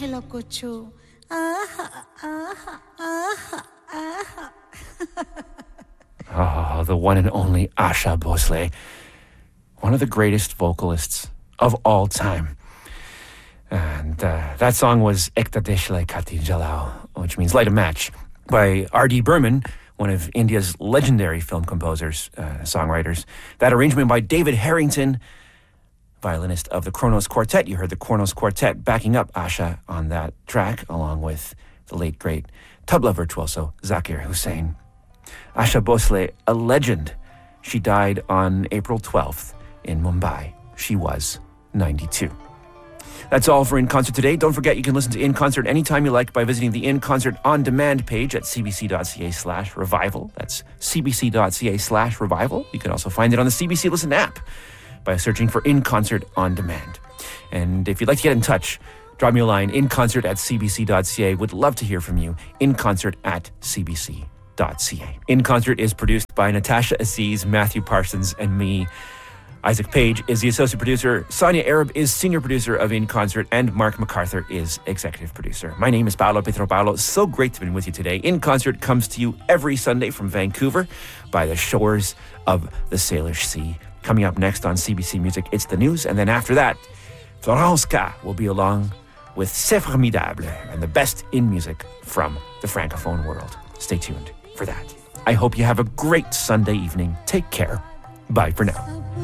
Hello, Kuchu. Aha, aha, aha, aha. Oh, the one and only Asha Bhosle, one of the greatest vocalists of all time. And that song was Ekta Deshle Kati Jalao, which means light a match, by R.D. Burman, one of India's legendary film composers, songwriters. That arrangement by David Harrington, violinist of the Kronos Quartet. You heard the Kronos Quartet backing up Asha on that track, along with the late, great tabla virtuoso Zakir Hussain. Asha Bhosle, a legend. She died on April 12th in Mumbai. She was 92. That's all for In Concert today. Don't forget you can listen to In Concert anytime you like by visiting the In Concert On Demand page at cbc.ca/revival. That's cbc.ca/revival. You can also find it on the CBC Listen app by searching for In Concert On Demand. And if you'd like to get in touch, drop me a line, inconcert@cbc.ca. Would love to hear from you. inconcert@cbc.ca. In Concert is produced by Natasha Aziz, Matthew Parsons, and me. Isaac Page is the associate producer. Sonia Arab is senior producer of In Concert, and Mark MacArthur is executive producer. My name is Paolo Pedro Paolo. So great to be with you today. In Concert comes to you every Sunday from Vancouver by the shores of the Salish Sea. Coming up next on CBC Music, it's the news, and then after that, Florence K will be along with C'est Formidable and the best in music from the Francophone world. Stay tuned for that. I hope you have a great Sunday evening. Take care. Bye for now.